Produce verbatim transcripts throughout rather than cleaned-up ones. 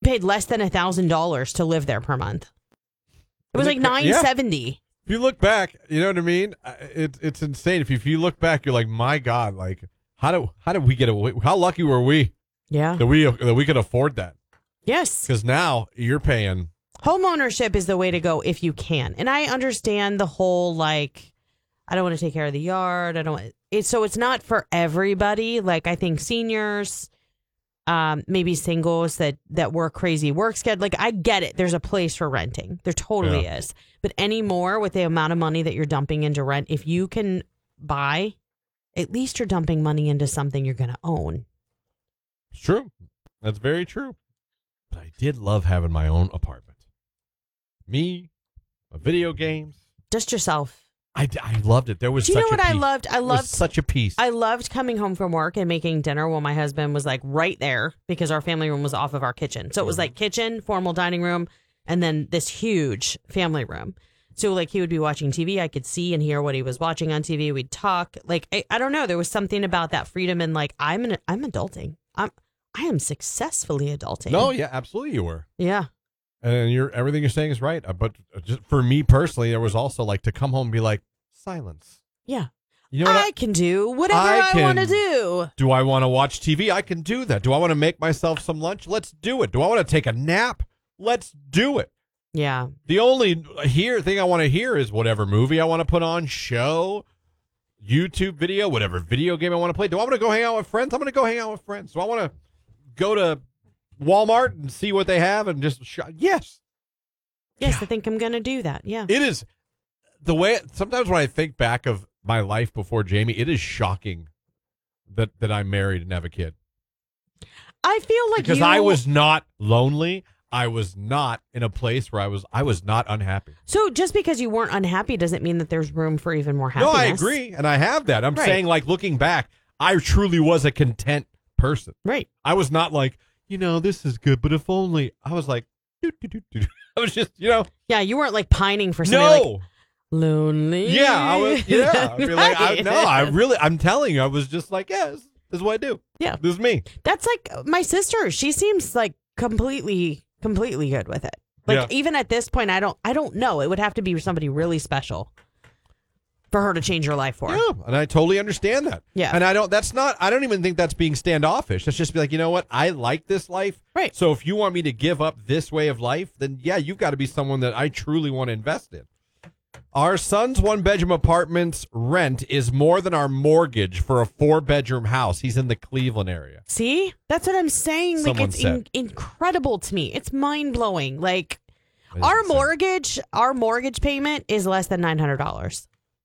paid less than a thousand dollars to live there per month. It was like nine seventy. Yeah. If you look back, you know what I mean? It's it's insane. If you, if you look back, you're like, my God, like how do how did we get away? How lucky were we? Yeah, that we that we could afford that. Yes, because now you're paying. Home ownership is the way to go if you can, and I understand the whole like, I don't want to take care of the yard. I don't. Want, it's so it's not for everybody. Like I think seniors. Um, maybe singles that, that work crazy work schedule. Like, I get it. There's a place for renting. There totally yeah. is. But anymore, with the amount of money that you're dumping into rent, if you can buy, at least you're dumping money into something you're going to own. It's true. That's very true. But I did love having my own apartment. Me, my video games. Just yourself. I, I loved it. There was Do you such know what a I peace. loved? I loved such a piece. I loved coming home from work and making dinner while my husband was like right there because our family room was off of our kitchen. So it was like kitchen, formal dining room, and then this huge family room. So like he would be watching T V. I could see and hear what he was watching on T V. We'd talk. Like I, I don't know. There was something about that freedom and like I'm an, I'm adulting. I'm I am successfully adulting. No, yeah, absolutely you were. Yeah. And you're everything you're saying is right. But just for me personally, there was also like to come home and be like, silence. Yeah. You know what I, I can do whatever I, I want to do. Do I want to watch T V? I can do that. Do I want to make myself some lunch? Let's do it. Do I want to take a nap? Let's do it. Yeah. The only here thing I want to hear is whatever movie I want to put on, show, YouTube video, whatever video game I want to play. Do I want to go hang out with friends? I'm going to go hang out with friends. Do I want to go to Walmart and see what they have and just sh- yes. Yes, yeah. I think I'm going to do that. Yeah. It is the way sometimes when I think back of my life before Jamie, it is shocking that that I'm married and have a kid. I feel like because you... I was not lonely. I was not in a place where I was I was not unhappy. So just because you weren't unhappy doesn't mean that there's room for even more happiness. No, I agree. And I have that. I'm right. saying, like, looking back, I truly was a content person. Right. I was not like, you know, this is good, but if only. I was like, doo, doo, doo, doo. I was just, you know. Yeah, you weren't like pining for something no. like lonely. Yeah, I was, yeah. I feel like, I, Right. no, I really, I'm telling you, I was just like, yeah, this, this is what I do. Yeah. This is me. That's like my sister. She seems like completely, completely good with it. Like Yeah. even at this point, I don't, I don't know. It would have to be somebody really special for her to change her life for. Yeah, and I totally understand that. Yeah. And I don't, that's not, I don't even think that's being standoffish. That's just be like, you know what? I like this life. Right. So if you want me to give up this way of life, then yeah, you've got to be someone that I truly want to invest in. Our son's one-bedroom apartment's rent is more than our mortgage for a four-bedroom house. He's in the Cleveland area. See? That's what I'm saying. Someone like it's in, incredible to me. It's mind-blowing. Like our insane. mortgage, our mortgage payment is less than nine hundred dollars.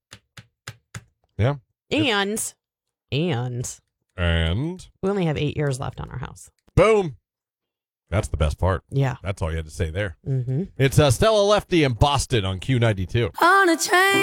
Yeah. And, and And we only have eight years left on our house. boom. That's the best part. Yeah. That's all you had to say there. Mm-hmm. It's uh, Stella Lefty in Boston on Q ninety-two. On a train.